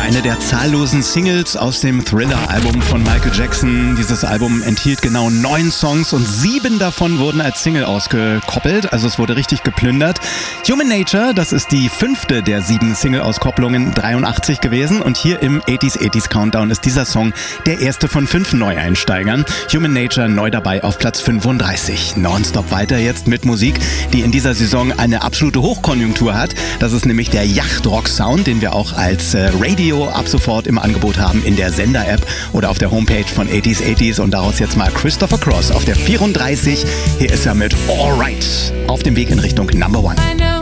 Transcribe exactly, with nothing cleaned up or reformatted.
Eine der zahllosen Singles aus dem Thriller-Album von Michael Jackson. Dieses Album enthielt genau neun Songs und sieben davon wurden als Single ausgekoppelt. Also es wurde richtig geplündert. Human Nature, das ist die fünfte der sieben Single-Auskopplungen dreiundachtzig gewesen. Und hier im achtziger achtziger Countdown ist dieser Song der erste von fünf Neueinsteigern. Human Nature neu dabei auf Platz fünfunddreißig. Nonstop weiter jetzt mit Musik, die in dieser Saison eine absolute Hochkonjunktur hat. Das ist nämlich der Yachtrock-Sound, den wir auch als äh, Radio ab sofort im Angebot haben in der Sender-App oder auf der Homepage von achtziger achtziger. Und daraus jetzt mal Christopher Cross auf der vierunddreißig. Hier ist er mit Alright auf dem Weg in Richtung Number One.